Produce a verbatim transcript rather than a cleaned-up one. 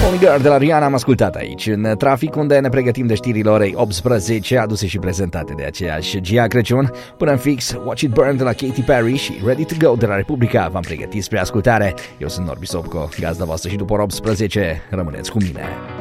Only Girl de la Rihanna am ascultat aici, în trafic, unde ne pregătim de știrile orei optsprezece, aduse și prezentate de aceeași Gia Crăciun. Până în fix, Watch It Burn de la Katy Perry și Ready to Go de la Republica v-am pregătit spre ascultare. Eu sunt Norbi Sopco, gazda voastră și după ora optsprezece, rămâneți cu mine.